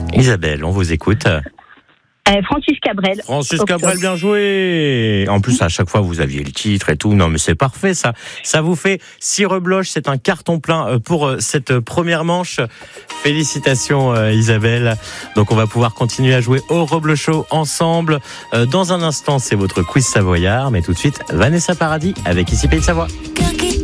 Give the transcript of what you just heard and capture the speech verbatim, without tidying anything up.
Isabelle, on vous écoute. Euh, Francis Cabrel. Francis Cabrel, bien joué. En plus, à chaque fois, vous aviez le titre et tout. Non, mais c'est parfait, ça. Ça vous fait six rebloches. C'est un carton plein pour cette première manche. Félicitations, Isabelle. Donc, on va pouvoir continuer à jouer au Reblochot ensemble. Dans un instant, c'est votre quiz savoyard. Mais tout de suite, Vanessa Paradis avec Ici Pays de Savoie.